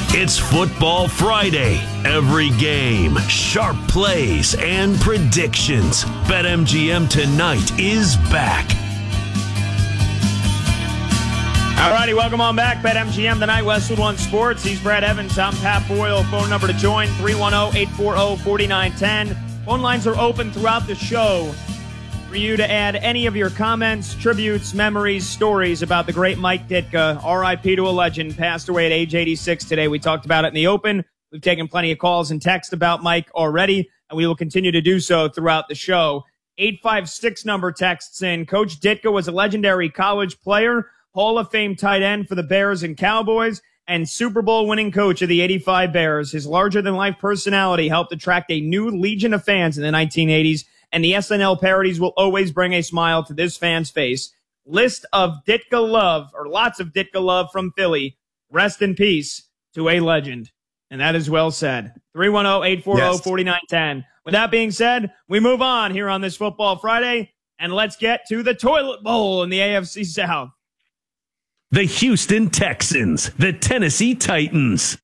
It's Football Friday. Every game, sharp plays, and predictions. BetMGM tonight is back. All righty, welcome on back. BetMGM tonight, Westwood One Sports. He's Brad Evans. I'm Pat Boyle. Phone number to join, 310-840-4910. Phone lines are open throughout the show for you to add any of your comments, tributes, memories, stories about the great Mike Ditka, R.I.P. to a legend, passed away at age 86 today. We talked about it in the open. We've taken plenty of calls and texts about Mike already, and we will continue to do so throughout the show. 856 number texts in. Coach Ditka was a legendary college player, Hall of Fame tight end for the Bears and Cowboys, and Super Bowl winning coach of the 85 Bears. His larger-than-life personality helped attract a new legion of fans in the 1980s, and the SNL parodies will always bring a smile to this fan's face. List of Ditka love, or lots of Ditka love from Philly. Rest in peace to a legend. And that is well said. 310-840-4910. With that being said, we move on here on this Football Friday, and let's get to the toilet bowl in the AFC South. The Houston Texans, the Tennessee Titans.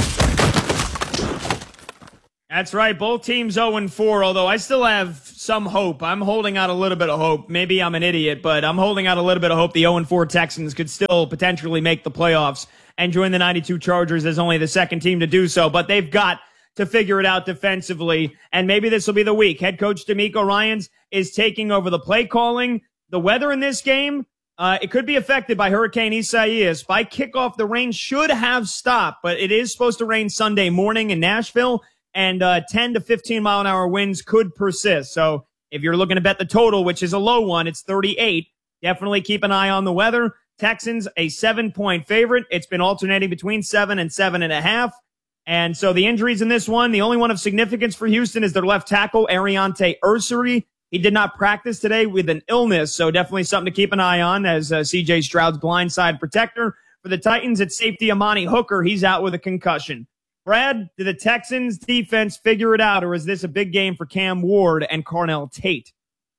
That's right. Both teams 0-4, although I still have some hope. I'm holding out a little bit of hope. Maybe I'm an idiot, but I'm holding out a little bit of hope the 0-4 Texans could still potentially make the playoffs and join the 92 Chargers as only the second team to do so. But they've got to figure it out defensively, and maybe this will be the week. Head coach DeMeco Ryans is taking over the play calling. The weather in this game, it could be affected by Hurricane Isaias. By kickoff, the rain should have stopped, but it is supposed to rain Sunday morning in Nashville, and 10 to 15-mile-an-hour winds could persist. So if you're looking to bet the total, which is a low one, it's 38. Definitely keep an eye on the weather. Texans, a 7-point favorite. It's been alternating between 7 and 7.5. And so the injuries in this one, the only one of significance for Houston is their left tackle, Ariante Ursary. He did not practice today with an illness, so definitely something to keep an eye on as C.J. Stroud's blindside protector. For the Titans, it's safety Amani Hooker. He's out with a concussion. Brad, did the Texans defense figure it out, or is this a big game for Cam Ward and Carnell Tate?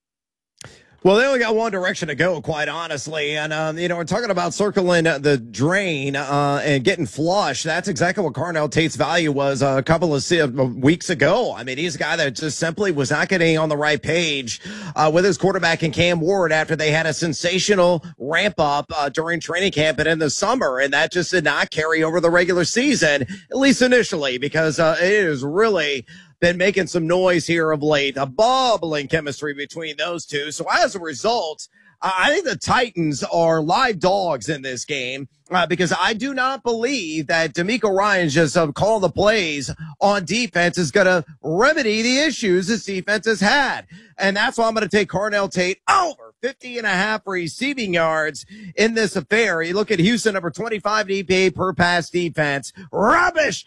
Well, they only got one direction to go, quite honestly. And, we're talking about circling the drain and getting flush. That's exactly what Carnell Tate's value was a couple of weeks ago. I mean, he's a guy that just simply was not getting on the right page with his quarterback in Cam Ward after they had a sensational ramp up during training camp and in the summer. And that just did not carry over the regular season, at least initially, because it is really been making some noise here of late, a bubbling chemistry between those two. So as a result, I think the Titans are live dogs in this game because I do not believe that DeMeco Ryans just calling the plays on defense is going to remedy the issues this defense has had. And that's why I'm going to take Carnell Tate over 50.5 receiving yards in this affair. You look at Houston, number 25 EPA per pass defense. Rubbish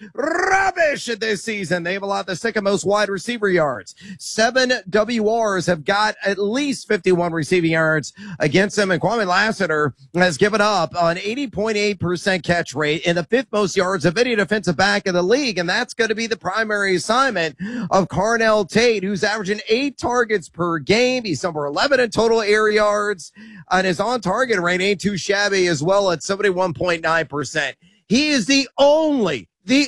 this season. They've allowed the second most wide receiver yards. 7 WRs have got at least 51 receiving yards against them. And Kwame Lassiter has given up an 80.8% catch rate and the fifth most yards of any defensive back in the league. And that's going to be the primary assignment of Carnell Tate, who's averaging 8 targets per game. He's number 11 in total air yards, and his on-target rate ain't too shabby as well at 71.9%. He is the only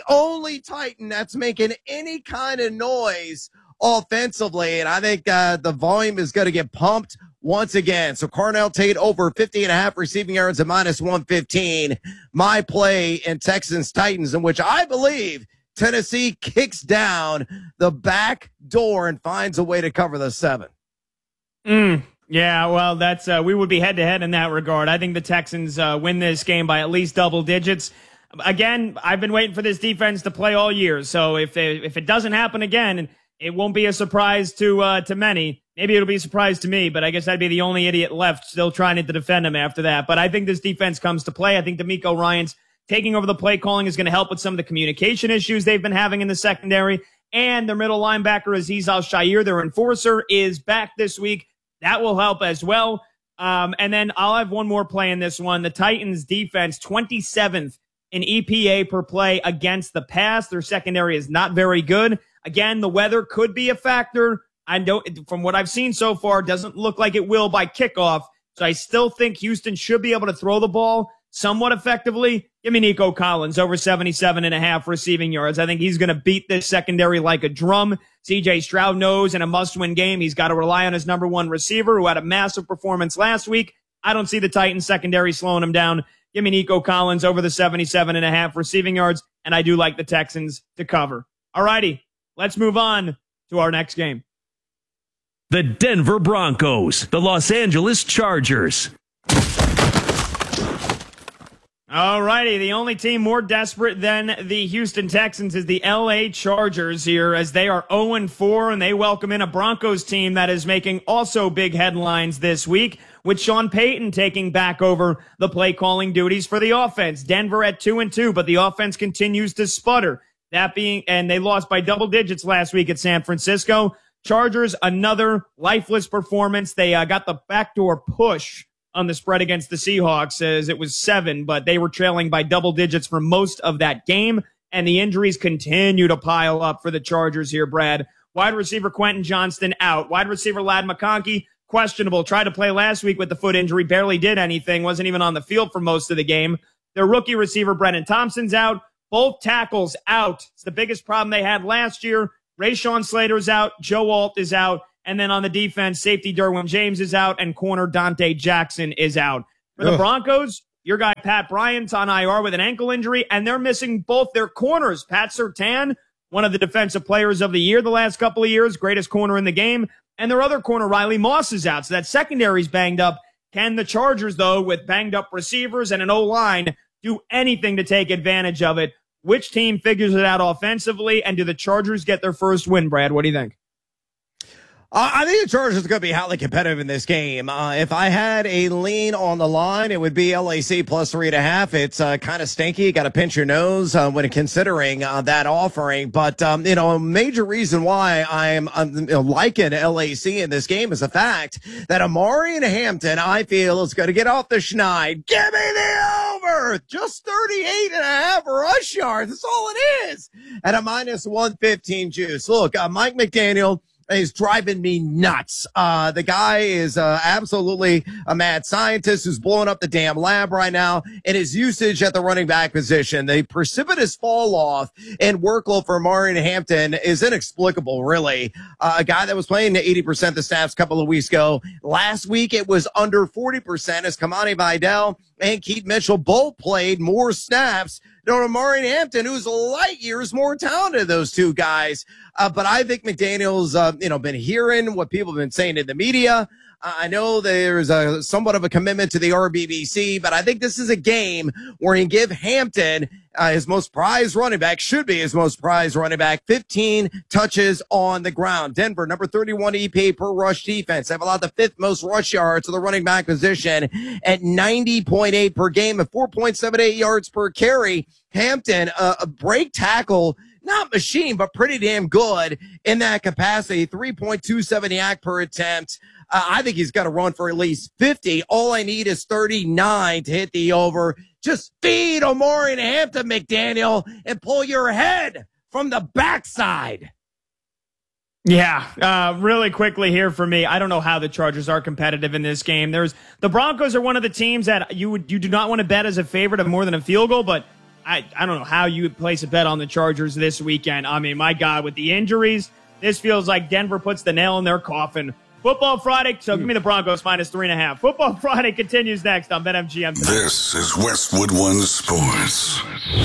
Titan that's making any kind of noise offensively, and I think the volume is going to get pumped once again. So Carnell Tate over 50.5 receiving yards at -115. My play in Texans Titans, in which I believe Tennessee kicks down the back door and finds a way to cover the 7. Yeah, well, that's we would be head-to-head in that regard. I think the Texans win this game by at least double digits. Again, I've been waiting for this defense to play all year, so if it doesn't happen again, it won't be a surprise to many. Maybe it'll be a surprise to me, but I guess I'd be the only idiot left still trying to defend him after that. But I think this defense comes to play. I think DeMeco Ryans taking over the play calling is going to help with some of the communication issues they've been having in the secondary. And their middle linebacker, Azeez Al-Shaair, their enforcer, is back this week. That will help as well. And then I'll have one more play in this one. The Titans defense, 27th in EPA per play against the pass. Their secondary is not very good. Again, the weather could be a factor. I don't, from what I've seen so far, doesn't look like it will by kickoff. So I still think Houston should be able to throw the ball. somewhat effectively, give me Nico Collins over 77.5 receiving yards. I think he's going to beat this secondary like a drum. CJ Stroud knows in a must-win game he's got to rely on his number one receiver who had a massive performance last week. I don't see the Titans secondary slowing him down. Give me Nico Collins over the 77.5 receiving yards, and I do like the Texans to cover. All righty, let's move on to our next game. The Denver Broncos, the Los Angeles Chargers. All righty, the only team more desperate than the Houston Texans is the LA Chargers here, as they are 0-4, and they welcome in a Broncos team that is making also big headlines this week, with Sean Payton taking back over the play-calling duties for the offense. Denver at 2-2, but the offense continues to sputter. And they lost by double digits last week at San Francisco. Chargers, another lifeless performance. They got the backdoor push on the spread against the Seahawks, as it was 7, but they were trailing by double digits for most of that game, and the injuries continue to pile up for the Chargers here, Brad. Wide receiver Quentin Johnston out. Wide receiver Ladd McConkey, questionable. Tried to play last week with the foot injury, barely did anything, wasn't even on the field for most of the game. Their rookie receiver Brennan Thompson's out. Both tackles out. It's the biggest problem they had last year. Rashawn Slater's out. Joe Alt is out. And then on the defense, safety Derwin James is out, and corner Dante Jackson is out. For the Broncos, your guy Pat Bryant's on IR with an ankle injury, and they're missing both their corners. Pat Surtain, one of the defensive players of the year the last couple of years, greatest corner in the game, and their other corner, Riley Moss, is out. So that secondary's banged up. Can the Chargers, though, with banged up receivers and an O-line, do anything to take advantage of it? Which team figures it out offensively, and do the Chargers get their first win, Brad? What do you think? I think the Chargers are going to be highly competitive in this game. If I had a lean on the line, it would be LAC plus 3.5. It's kind of stinky. You got to pinch your nose when considering that offering. But, a major reason why I'm liking LAC in this game is the fact that Amari and Hampton, I feel, is going to get off the schneid. Give me the over! Just 38.5 rush yards. That's all it is. At a minus 115 juice. Look, Mike McDaniel is driving me nuts. The guy is absolutely a mad scientist who's blowing up the damn lab right now, and his usage at the running back position, the precipitous fall off and workload for Amari Hampton is inexplicable, really. A guy that was playing 80% of the snaps a couple of weeks ago. Last week, it was under 40% as Kamani Vidal and Keith Mitchell both played more snaps. Amari Hampton, who's light years more talented than those two guys. But I think McDaniel's, been hearing what people have been saying in the media. I know there's somewhat of a commitment to the RBBC, but I think this is a game where he can give Hampton his most prized running back, should be his most prized running back, 15 touches on the ground. Denver, number 31 EPA per rush defense. They've allowed the 5th most rush yards to the running back position at 90.8 per game and 4.78 yards per carry. Hampton, a break tackle, not machine, but pretty damn good in that capacity. 3.27 yak per attempt. I think he's got to run for at least 50. All I need is 39 to hit the over. Just feed Amari and Hampton, McDaniel, and pull your head from the backside. Yeah, really quickly here for me. I don't know how the Chargers are competitive in this game. The Broncos are one of the teams that you do not want to bet as a favorite of more than a field goal, but I don't know how you would place a bet on the Chargers this weekend. I mean, my God, with the injuries, this feels like Denver puts the nail in their coffin. Football Friday, so give me the Broncos minus 3.5. Football Friday continues next on BetMGM tonight. This is Westwood One Sports.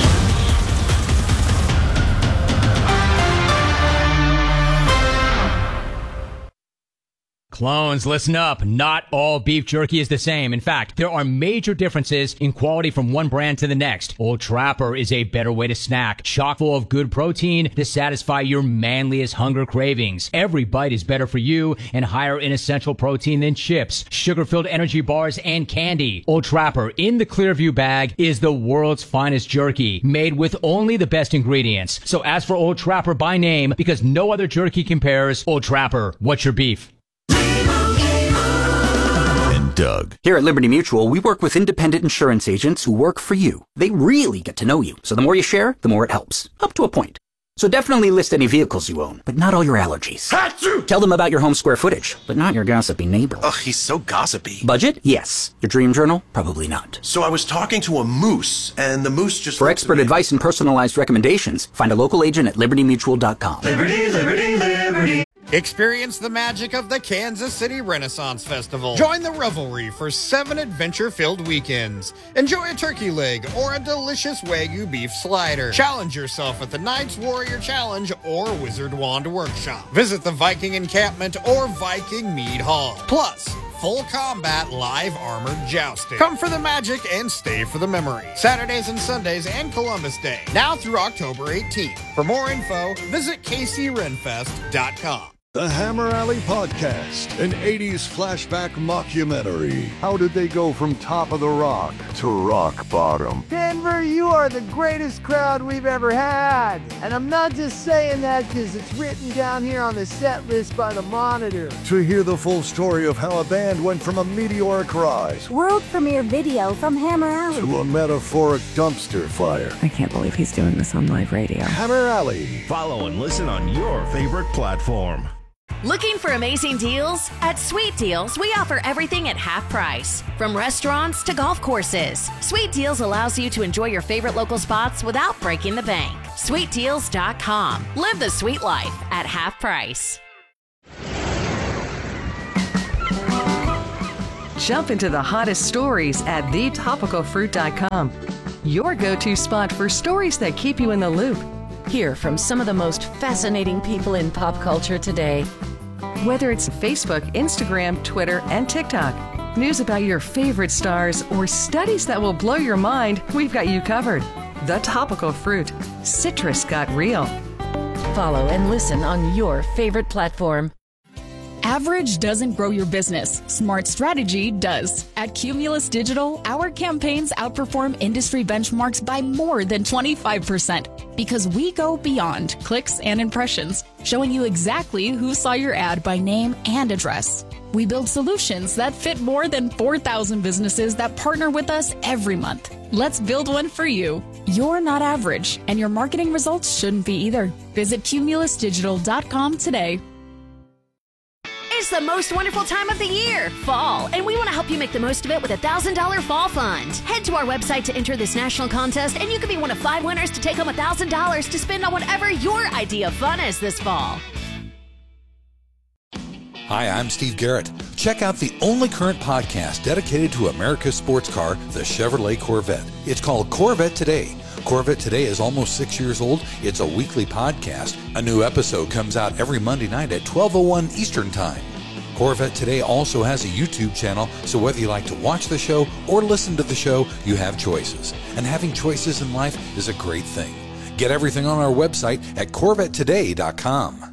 Clones, listen up. Not all beef jerky is the same. In fact, there are major differences in quality from one brand to the next. Old Trapper is a better way to snack, chock full of good protein to satisfy your manliest hunger cravings. Every bite is better for you and higher in essential protein than chips, sugar-filled energy bars, and candy. Old Trapper in the Clearview bag is the world's finest jerky, made with only the best ingredients. So ask for Old Trapper by name because no other jerky compares. Old Trapper, what's your beef? Doug. Here at Liberty Mutual, we work with independent insurance agents who work for you. They really get to know you. So the more you share, the more it helps. Up to a point. So definitely list any vehicles you own, but not all your allergies. Achoo! Tell them about your home square footage, but not your gossipy neighbor. Ugh, he's so gossipy. Budget? Yes. Your dream journal? Probably not. So I was talking to a moose, and the moose just... For expert advice and personalized recommendations, find a local agent at libertymutual.com. Liberty, liberty, liberty. Experience the magic of the Kansas City Renaissance Festival. Join the revelry for 7 adventure-filled weekends. Enjoy a turkey leg or a delicious Wagyu beef slider. Challenge yourself at the Knights Warrior Challenge or Wizard Wand Workshop. Visit the Viking Encampment or Viking Mead Hall. Plus, full combat live armored jousting. Come for the magic and stay for the memory. Saturdays and Sundays and Columbus Day. Now through October 18th. For more info, visit kcrenfest.com. The Hammer Alley Podcast, an 80s flashback mockumentary. How did they go from top of the rock to rock bottom? Denver, you are the greatest crowd we've ever had. And I'm not just saying that because it's written down here on the set list by the Monitor. To hear the full story of how a band went from a meteoric rise, world premiere video from Hammer Alley, to a metaphoric dumpster fire. I can't believe he's doing this on live radio. Hammer Alley. Follow and listen on your favorite platform. Looking for amazing deals? At Sweet Deals, we offer everything at half price. From restaurants to golf courses, Sweet Deals allows you to enjoy your favorite local spots without breaking the bank. SweetDeals.com. Live the sweet life at half price. Jump into the hottest stories at thetopicalfruit.com. Your go-to spot for stories that keep you in the loop. Hear from some of the most fascinating people in pop culture today. Whether it's Facebook, Instagram, Twitter, and TikTok, news about your favorite stars, or studies that will blow your mind, we've got you covered. The Topical Fruit. Citrus got real. Follow and listen on your favorite platform. Average doesn't grow your business. Smart strategy does. At Cumulus Digital, our campaigns outperform industry benchmarks by more than 25% because we go beyond clicks and impressions, showing you exactly who saw your ad by name and address. We build solutions that fit more than 4,000 businesses that partner with us every month. Let's build one for you. You're not average, and your marketing results shouldn't be either. Visit cumulusdigital.com today. It's the most wonderful time of the year, fall, and we want to help you make the most of it with a $1,000 fall fund. Head to our website to enter this national contest, and you could be one of 5 winners to take home $1,000 to spend on whatever your idea of fun is this fall. Hi, I'm Steve Garrett. Check out the only current podcast dedicated to America's sports car, the Chevrolet Corvette. It's called Corvette Today. Corvette Today is almost 6 years old. It's a weekly podcast. A new episode comes out every Monday night at 12:01 Eastern Time. Corvette Today also has a YouTube channel, so whether you like to watch the show or listen to the show, you have choices. And having choices in life is a great thing. Get everything on our website at CorvetteToday.com.